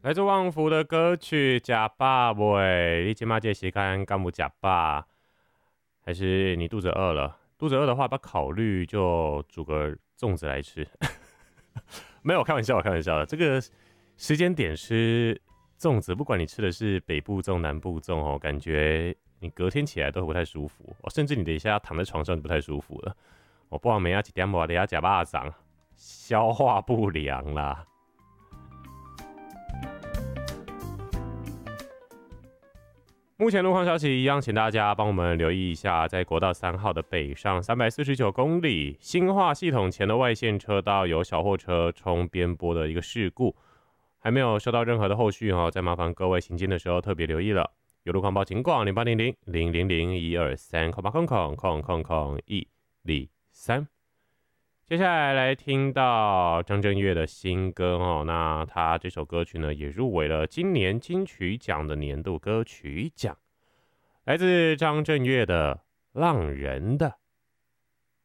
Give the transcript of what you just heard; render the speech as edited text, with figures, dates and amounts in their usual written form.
来自旺福的歌曲《假爸喂》，你今嘛这时间干不假爸？还是你肚子饿了？肚子饿的话，不要考虑就煮个粽子来吃。没有，开玩笑，开玩笑的。这个时间点吃粽子，不管你吃的是北部粽、南部粽哦，感觉你隔天起来都不太舒服哦，甚至你等一下躺在床上就不太舒服了。我不然没要几点我等下假巴掌，消化不良啦。目前路况消息一样，请大家帮我们留意一下，在国道3号的北上349公里新化系统前的外线车道有小货车冲边坡的一个事故，还没有收到任何的后续哦，再麻烦各位行进的时候特别留意了。有路况报警广0800-000-123，接下来听到张震岳的新歌哦，那他这首歌曲呢也入围了今年金曲奖的年度歌曲奖，来自张震岳的《浪人的》。